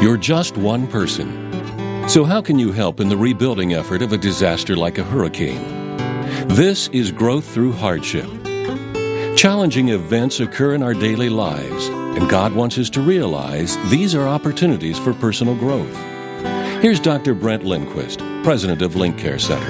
You're just one person. So how can you help in the rebuilding effort of a disaster like a hurricane? This is Growth Through Hardship. Challenging events occur in our daily lives, and God wants us to realize these are opportunities for personal growth. Here's Dr. Brent Lindquist, president of Link Care Center.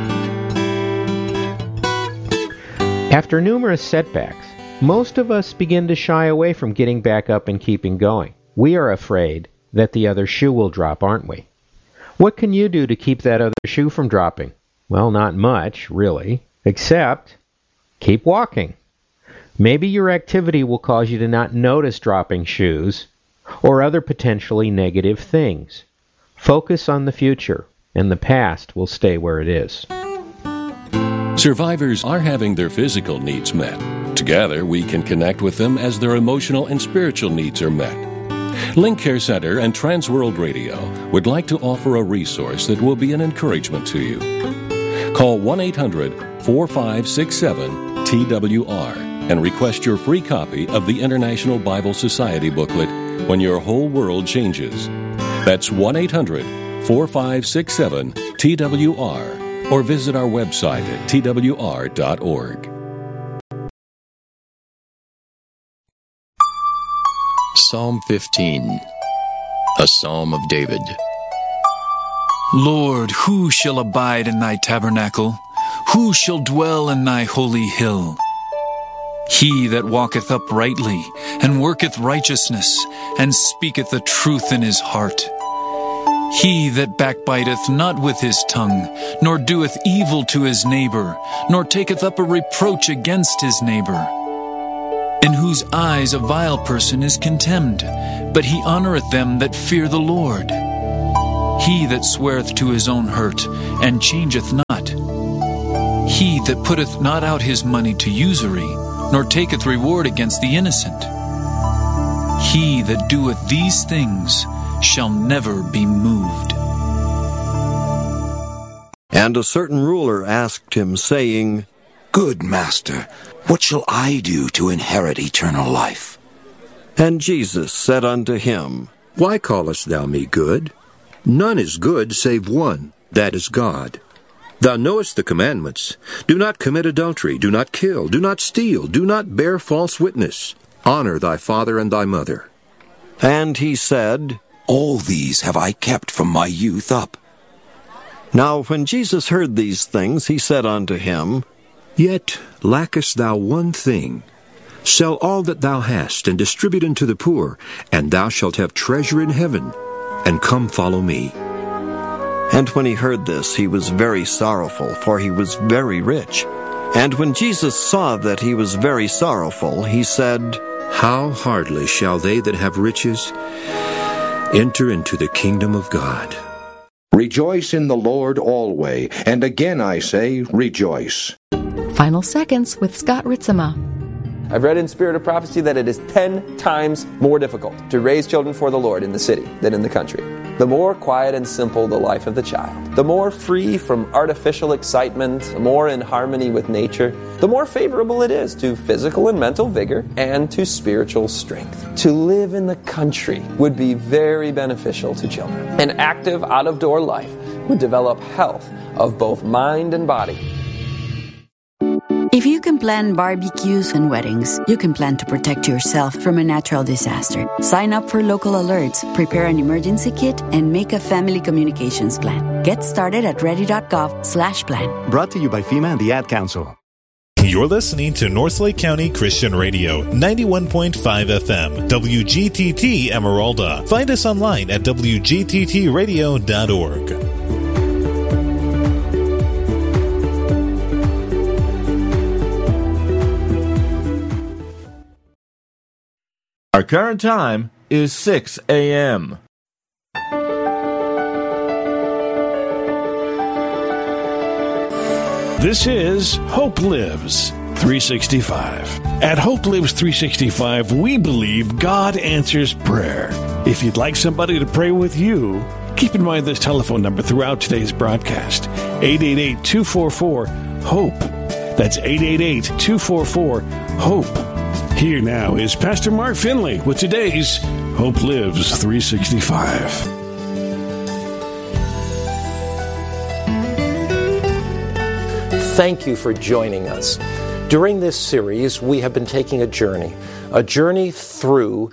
After numerous setbacks, most of us begin to shy away from getting back up and keeping going. We are afraid that the other shoe will drop, aren't we? What can you do to keep that other shoe from dropping? Well, not much, really, except keep walking. Maybe your activity will cause you to not notice dropping shoes or other potentially negative things. Focus on the future, and the past will stay where it is. Survivors are having their physical needs met. Together, we can connect with them as their emotional and spiritual needs are met. Link Care Center and Transworld Radio would like to offer a resource that will be an encouragement to you. Call 1-800-4567-TWR and request your free copy of the International Bible Society booklet, When Your Whole World Changes. That's 1-800-4567-TWR, or visit our website at twr.org. Psalm 15, a Psalm of David. Lord, who shall abide in thy tabernacle? Who shall dwell in thy holy hill? He that walketh uprightly, and worketh righteousness, and speaketh the truth in his heart. He that backbiteth not with his tongue, nor doeth evil to his neighbor, nor taketh up a reproach against his neighbor. In whose eyes a vile person is contemned, but he honoureth them that fear the Lord. He that sweareth to his own hurt, and changeth not. He that putteth not out his money to usury, nor taketh reward against the innocent. He that doeth these things shall never be moved. And a certain ruler asked him, saying, Good master, what shall I do to inherit eternal life? And Jesus said unto him, Why callest thou me good? None is good save one, that is God. Thou knowest the commandments. Do not commit adultery, do not kill, do not steal, do not bear false witness. Honor thy father and thy mother. And he said, All these have I kept from my youth up. Now when Jesus heard these things, he said unto him, Yet lackest thou one thing. Sell all that thou hast, and distribute unto the poor, and thou shalt have treasure in heaven. And come follow me. And when he heard this, he was very sorrowful, for he was very rich. And when Jesus saw that he was very sorrowful, he said, How hardly shall they that have riches enter into the kingdom of God. Rejoice in the Lord always, and again I say, rejoice. Final Seconds with Scott Ritzema. I've read in Spirit of Prophecy that it is 10 times more difficult to raise children for the Lord in the city than in the country. The more quiet and simple the life of the child, the more free from artificial excitement, the more in harmony with nature, the more favorable it is to physical and mental vigor and to spiritual strength. To live in the country would be very beneficial to children. An active out-of-door life would develop health of both mind and body. If you can plan barbecues and weddings, you can plan to protect yourself from a natural disaster. Sign up for local alerts, prepare an emergency kit, and make a family communications plan. Get started at ready.gov/plan. Brought to you by FEMA and the Ad Council. You're listening to Northlake County Christian Radio, 91.5 FM, WGTT Emeralda. Find us online at wgttradio.org. Our current time is 6 a.m. This is Hope Lives 365. At Hope Lives 365, we believe God answers prayer. If you'd like somebody to pray with you, keep in mind this telephone number throughout today's broadcast, 888-244-HOPE. That's 888-244-HOPE. Here now is Pastor Mark Finley with today's Hope Lives 365. Thank you for joining us. During this series, we have been taking a journey through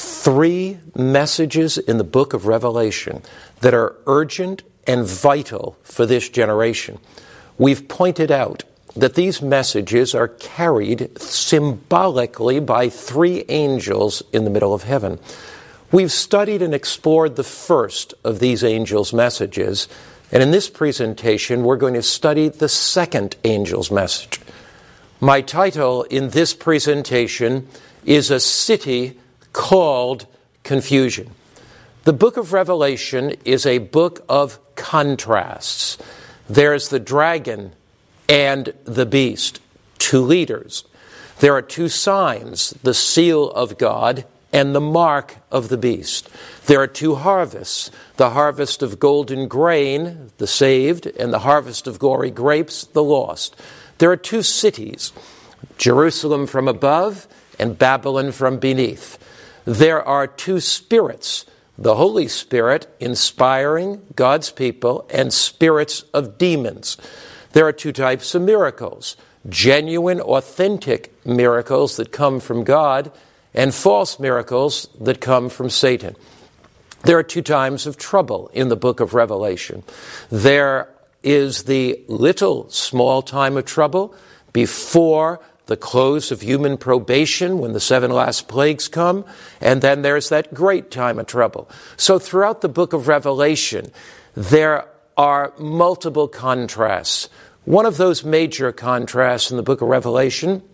3 messages in the book of Revelation that are urgent and vital for this generation. We've pointed out that these messages are carried symbolically by 3 angels in the middle of heaven. We've studied and explored the first of these angels' messages, and in this presentation, we're going to study the second angel's message. My title in this presentation is A City Called Confusion. The book of Revelation is a book of contrasts. There's the dragon and the beast, 2 leaders. There are 2 signs, the seal of God and the mark of the beast. There are 2 harvests, the harvest of golden grain, the saved, and the harvest of gory grapes, the lost. There are 2 cities, Jerusalem from above and Babylon from beneath. There are 2 spirits, the Holy Spirit inspiring God's people and spirits of demons. There are 2 types of miracles, genuine, authentic miracles that come from God and false miracles that come from Satan. There are 2 times of trouble in the book of Revelation. There is the little small time of trouble before the close of human probation when the 7 last plagues come, and then there's that great time of trouble. So throughout the book of Revelation, there are multiple contrasts. One of those major contrasts in the book of Revelation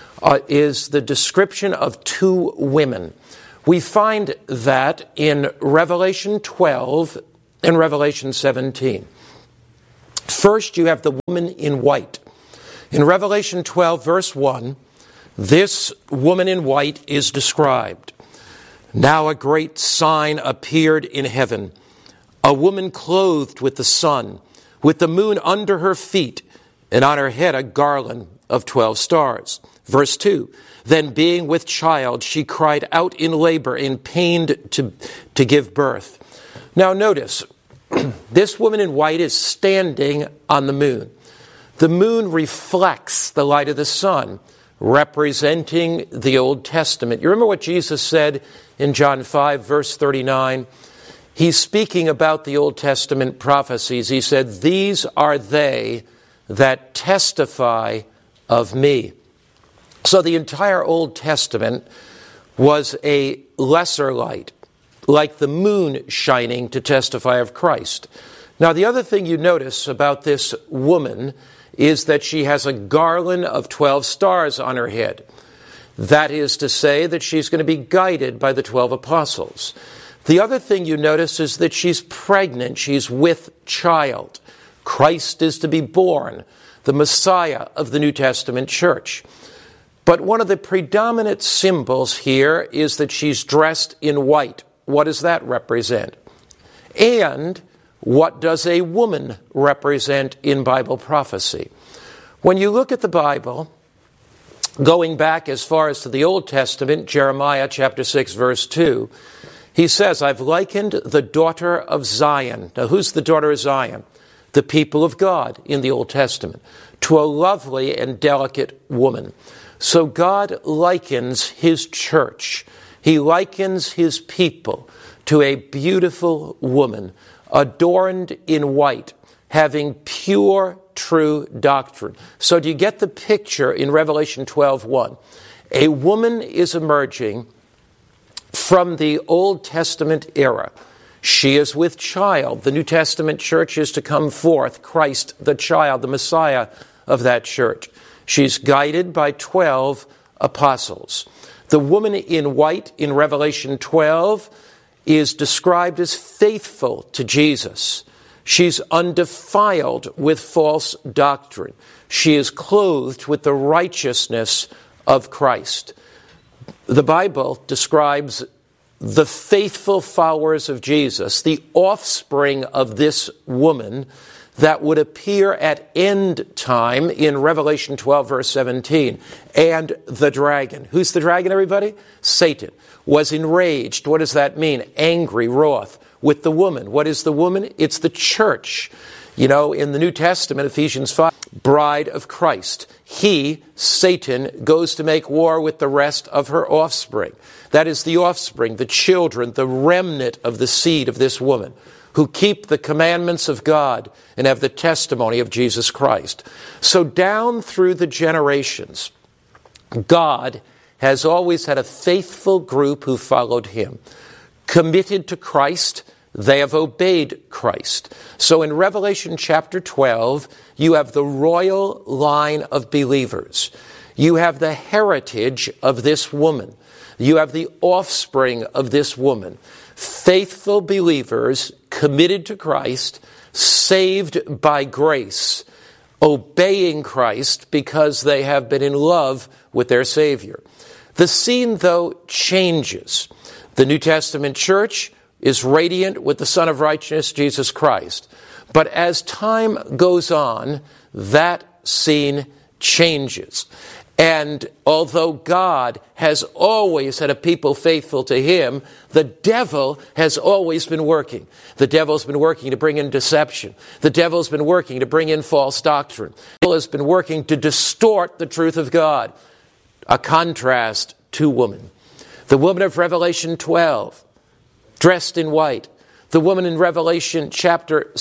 is the description of 2 women. We find that in Revelation 12 and Revelation 17. First, you have the woman in white. In Revelation 12, verse 1, this woman in white is described. Now a great sign appeared in heaven, a woman clothed with the sun, with the moon under her feet, and on her head a garland of 12 stars. Verse 2, then being with child, she cried out in labor and pained to give birth. Now notice, this woman in white is standing on the moon. The moon reflects the light of the sun, representing the Old Testament. You remember what Jesus said in John 5, verse 39? He's speaking about the Old Testament prophecies. He said, these are they that testify of me. So the entire Old Testament was a lesser light, like the moon shining to testify of Christ. Now, the other thing you notice about this woman is that she has a garland of 12 stars on her head. That is to say that she's going to be guided by the 12 apostles. The other thing you notice is that she's pregnant. She's with child. Christ is to be born, the Messiah of the New Testament church. But one of the predominant symbols here is that she's dressed in white. What does that represent? And what does a woman represent in Bible prophecy? When you look at the Bible, going back as far as to the Old Testament, Jeremiah chapter 6, verse 2, he says, I've likened the daughter of Zion. Now, who's the daughter of Zion? The people of God in the Old Testament, to a lovely and delicate woman. So God likens his church. He likens his people to a beautiful woman, adorned in white, having pure, true doctrine. So do you get the picture in Revelation 12:1? A woman is emerging from the Old Testament era. She is with child. The New Testament church is to come forth, Christ the child, the Messiah of that church. She's guided by 12 apostles. The woman in white in Revelation 12 is described as faithful to Jesus. She's undefiled with false doctrine. She is clothed with the righteousness of Christ. The Bible describes the faithful followers of Jesus, the offspring of this woman, that would appear at end time in Revelation 12, verse 17. And the dragon. Who's the dragon, everybody? Satan. Was enraged. What does that mean? Angry, wroth. With the woman. What is the woman? It's the church. You know, in the New Testament, Ephesians 5, bride of Christ. He, Satan, goes to make war with the rest of her offspring. That is the offspring, the children, the remnant of the seed of this woman, who keep the commandments of God and have the testimony of Jesus Christ. So down through the generations, God has always had a faithful group who followed him. Committed to Christ, they have obeyed Christ. So in Revelation chapter 12, you have the royal line of believers. You have the heritage of this woman. You have the offspring of this woman. Faithful believers committed to Christ, saved by grace, obeying Christ because they have been in love with their Savior. The scene, though, changes. The New Testament church is radiant with the Son of Righteousness, Jesus Christ. But as time goes on, that scene changes. And although God has always had a people faithful to him, the devil has always been working. The devil's been working to bring in deception. The devil's been working to bring in false doctrine. The devil has been working to distort the truth of God. A contrast to woman. The woman of Revelation 12, dressed in white. The woman in Revelation chapter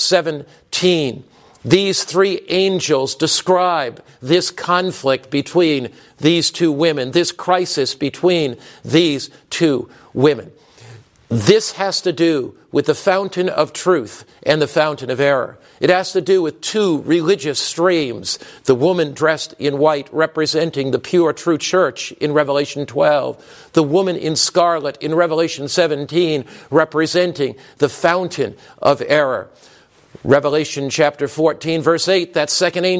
17. These three angels describe this conflict between these two women, this crisis between these two women. This has to do with the fountain of truth and the fountain of error. It has to do with two religious streams. The woman dressed in white representing the pure, true church in Revelation 12. The woman in scarlet in Revelation 17 representing the fountain of error. Revelation chapter 14, verse 8, that second angel